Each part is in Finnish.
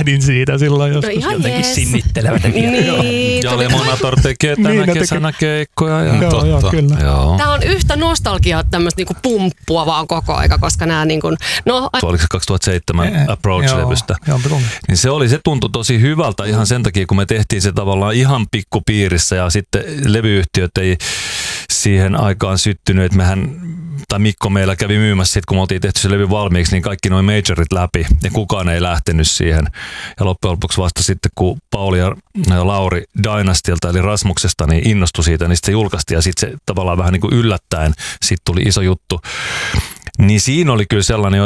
naudin siitä silloin joskus. No jotenkin sinnittelevät. Niin, ja Lemonator tekee tänä kesänä keikkoja. Joo, kyllä. Joo. Tämä on yhtä nostalgiaa tämmöistä niinku pumppua vaan koko aika, koska nämä niinku... No, oliko se 2007 Approach-levystä? Joo. Niin se tuntui tosi hyvältä ihan sen takia, kun me tehtiin se tavallaan ihan pikkupiirissä ja sitten levyyhtiöt ei siihen aikaan syttynyt, että Mikko meillä kävi myymässä sit, kun me oltiin tehty se levy valmiiksi, niin kaikki nuo majorit läpi ja kukaan ei lähtenyt siihen. Ja loppujen lopuksi vasta sitten, kun Pauli ja Lauri Dynastylta eli Rasmuksesta niin innostui siitä, niin se julkaistiin ja sitten se tavallaan vähän niin kuin yllättäen sitten tuli iso juttu. Niin siinä oli kyllä sellainen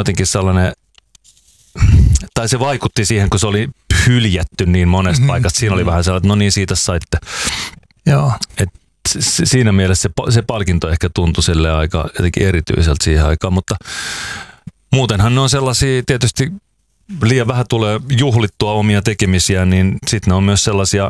tai se vaikutti siihen, kun se oli hyljätty niin monesta paikasta. Siinä oli vähän sellainen, että no niin, siitä saitte. Joo. Siinä mielessä se palkinto ehkä tuntui sille aika jotenkin erityiseltä siihen aikaan, mutta muutenhan ne on sellaisia, tietysti liian vähän tulee juhlittua omia tekemisiä, niin sitten ne on myös sellaisia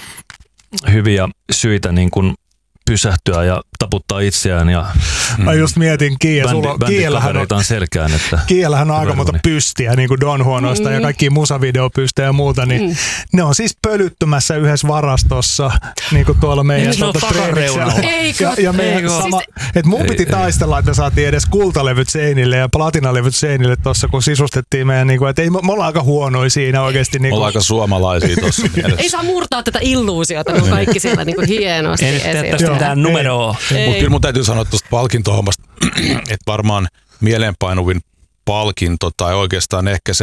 hyviä syitä niin kuin pysähtyä ja taputtaa itseään. Ja mä just mietin, bändikavereita on selkään. Kiellähän on aika monta pystiä, niin kuin Don Juanoista ja kaikki musavideopystejä ja muuta, niin ne on siis pölyttymässä yhdessä varastossa, niin kuin tuolla meidän treeniksellä. Ja meidän sama, että mun piti taistella, että me saatiin edes kultalevyt seinille ja platinalevyt seinille tuossa, kun sisustettiin meidän, niin kuin, että ei, me ollaan aika huonoja siinä oikeasti. Niin me ollaan aika suomalaisia tuossa mielessä. Ei saa murtaa tätä illuusiota, kun kaikki siellä niin kuin hienosti esiin. Mitään numeroa. Mutta kyllä mun täytyy sanoa tuosta palkintohommasta, että varmaan mieleenpainuvin palkinto tai oikeastaan ehkä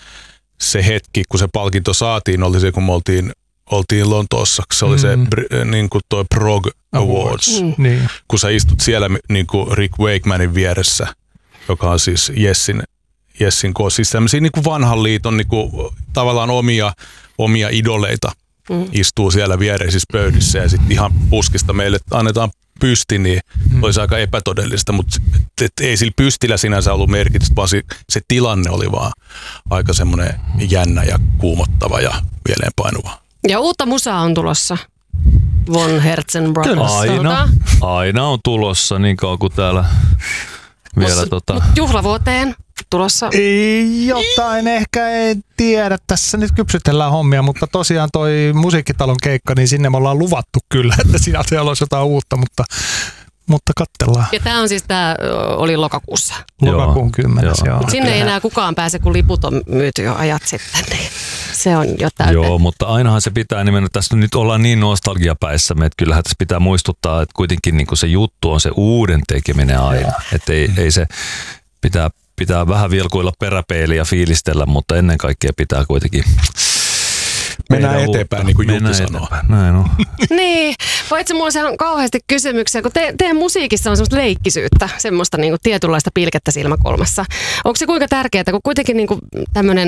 se hetki, kun se palkinto saatiin, oli se, kun me oltiin Lontoossa. Se oli se niin kuin toi Prog Awards, kun sä istut siellä niin kuin Rick Wakemanin vieressä, joka on siis Jessin kanssa. Siis tämmöisiä niin kuin vanhan liiton niin kuin, tavallaan omia idoleita. Istuu siellä viereisissä pöydissä ja sitten ihan puskista meille annetaan pysti, niin olisi aika epätodellista, mutta ei sillä pystillä sinänsä ollut merkitystä, vaan se tilanne oli vaan aika semmoinen jännä ja kuumottava ja mieleenpainuva. Ja uutta musaa on tulossa. Von Herzen Brothers. Aina on tulossa niin kauan kuin täällä vielä juhlavuoteen tulossa. Jotain ehkä ei tiedä. Tässä nyt kypsytellään hommia, mutta tosiaan toi musiikkitalon keikka, niin sinne me ollaan luvattu kyllä, että siinä olisi jotain uutta, mutta katsellaan. Ja tämä on siis, tämä oli lokakuussa. Lokakuun 10. Joo. Sinne ei enää kukaan pääse, kun liput on myyty jo ajat sitten. Niin se on jo täyteen. Joo, mutta ainahan se pitää nimenomaan, tässä nyt ollaan niin nostalgiapäissämme, että kyllähän tässä pitää muistuttaa, että kuitenkin niin kuin se juttu on se uuden tekeminen aina. Että ei se pitää vähän vilkuilla peräpeiliä ja fiilistellä, mutta ennen kaikkea pitää kuitenkin mennään eteenpäin, niin kuin Jutti sanoo. Näin on. Niin, paitsi mulla on kauheasti kysymyksiä, kun teidän musiikissa on semmoista leikkisyyttä, semmoista niin kuin tietynlaista pilkettä silmäkulmassa. Onko se kuinka tärkeää, kun kuitenkin niin kuin tämmöinen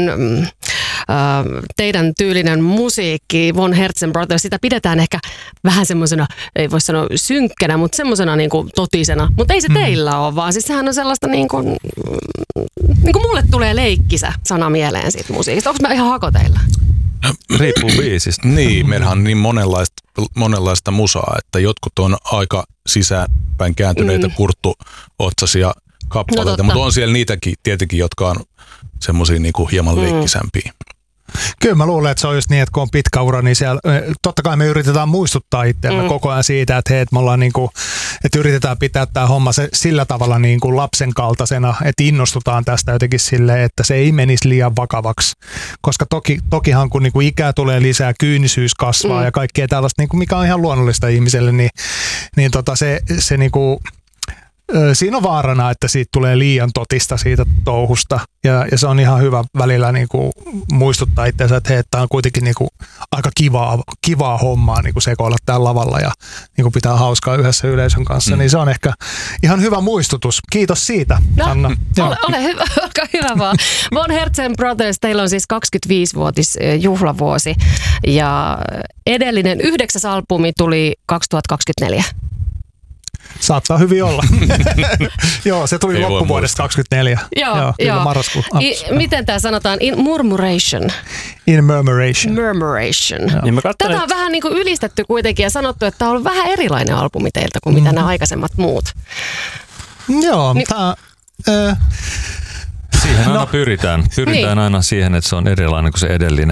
teidän tyylinen musiikki, Von Herzen Brothers, sitä pidetään ehkä vähän semmoisena, ei voi sanoa synkkänä, mutta semmoisena niin kuin totisena. Mutta ei se teillä ole, vaan siis sehän on sellaista niin kuin mulle tulee leikkisä sana mieleen siitä musiikista. Onko mä ihan hako teillä? Riippuu biisistä. Niin, meillähän on niin monenlaista musaa, että jotkut on aika sisäänpäin kääntyneitä kurttuotsaisia kappaleita, mutta on siellä niitäkin tietenkin, jotka on semmoisia niinku hieman leikkisämpiä. Kyllä mä luulen, että se on just niin, että kun on pitkä ura, niin siellä, totta kai me yritetään muistuttaa itseämme koko ajan siitä, että hei, että me ollaan niinku, että yritetään pitää tämä homma sillä tavalla niin kuin lapsen kaltaisena, että innostutaan tästä jotenkin silleen, että se ei menisi liian vakavaksi. Koska tokihan kun niinku ikää tulee lisää, kyynisyys kasvaa ja kaikkea tällaista, niinku, mikä on ihan luonnollista ihmiselle, niin se niinku, siinä on vaarana, että siitä tulee liian totista siitä touhusta ja se on ihan hyvä välillä niinku muistuttaa itseänsä, että hei, tämä on kuitenkin niinku aika kivaa hommaa niinku sekoilla täällä lavalla ja niinku pitää hauskaa yhdessä yleisön kanssa, niin se on ehkä ihan hyvä muistutus. Kiitos siitä, Anna. Ole hyvä, olkaa hyvä vaan. Von Herzen Brothers, teillä on siis 25-vuotis juhlavuosi ja edellinen 9. albumi tuli 2024. Saattaa hyvin olla. Joo, se tuli loppuvuodesta 2024. Joo. Marraskuun. Miten tämä sanotaan? In murmuration. In murmuration. Niin tätä on vähän niin kuin ylistetty kuitenkin ja sanottu, että tämä on ollut vähän erilainen albumi teiltä kuin mitä nämä aikaisemmat muut. Joo, siihen aina pyritään. Pyritään aina siihen, että se on erilainen kuin se edellinen.